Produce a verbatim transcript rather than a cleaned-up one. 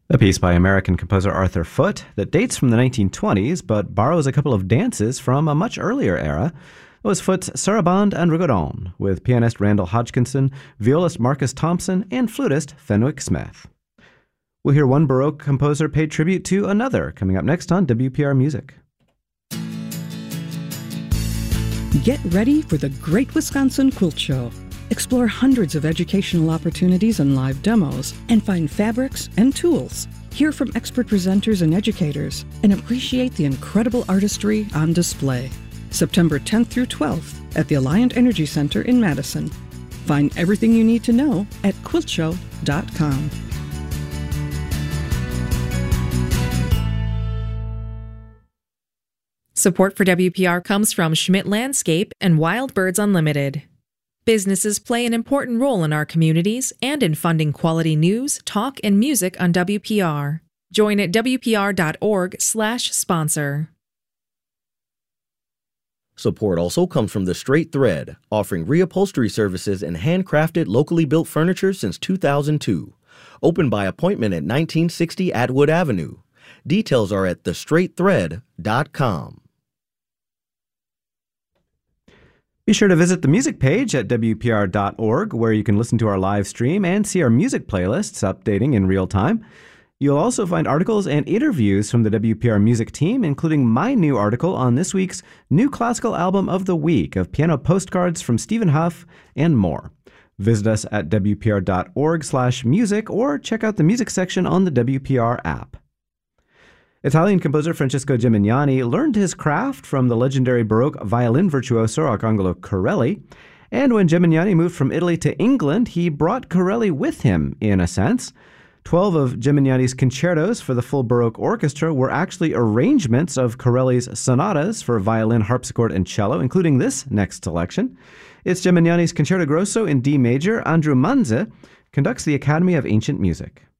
A piece by American composer Arthur Foote that dates from the nineteen twenties but borrows a couple of dances from a much earlier era. It was Foote's Sarabande and Rigodon, with pianist Randall Hodgkinson, violist Marcus Thompson, and flutist Fenwick Smith. We'll hear one Baroque composer pay tribute to another coming up next on W P R Music. Get ready for the Great Wisconsin Quilt Show. Explore hundreds of educational opportunities and live demos, and find fabrics and tools. Hear from expert presenters and educators, and appreciate the incredible artistry on display. September tenth through twelfth at the Alliant Energy Center in Madison. Find everything you need to know at quilt show dot com. Support for W P R comes from Schmidt Landscape and Wild Birds Unlimited. Businesses play an important role in our communities and in funding quality news, talk, and music on W P R. Join at W P R dot org slash sponsor. Support also comes from The Straight Thread, offering reupholstery services and handcrafted, locally built furniture since two thousand two. Open by appointment at nineteen sixty Atwood Avenue. Details are at the straight thread dot com. Be sure to visit the music page at W P R dot org, where you can listen to our live stream and see our music playlists updating in real time. You'll also find articles and interviews from the W P R Music team, including my new article on this week's New Classical Album of the Week of piano postcards from Stephen Huff and more. Visit us at W P R dot org slash music or check out the music section on the W P R app. Italian composer Francesco Gimignani learned his craft from the legendary Baroque violin virtuoso Arcangelo Corelli, and when Gimignani moved from Italy to England, he brought Corelli with him, in a sense. Twelve of Gimignani's concertos for the full Baroque orchestra were actually arrangements of Corelli's sonatas for violin, harpsichord, and cello, including this next selection. It's Gimignani's Concerto Grosso in D major. Andrew Manze conducts the Academy of Ancient Music.